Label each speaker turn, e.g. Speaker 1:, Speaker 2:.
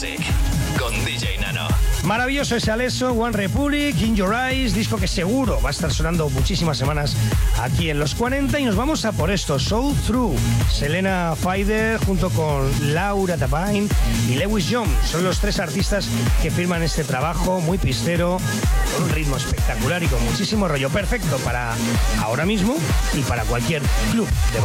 Speaker 1: Music con DJ Nano.
Speaker 2: Maravilloso ese Alesso, One Republic, In Your Eyes, disco que seguro va a estar sonando muchísimas semanas aquí en los 40. Y nos vamos a por esto, Soul Through. Selena Faider junto con Laura Tapine y Lewis Young son los tres artistas que firman este trabajo muy pistero, con un ritmo espectacular y con muchísimo rollo. Perfecto para ahora mismo y para cualquier club de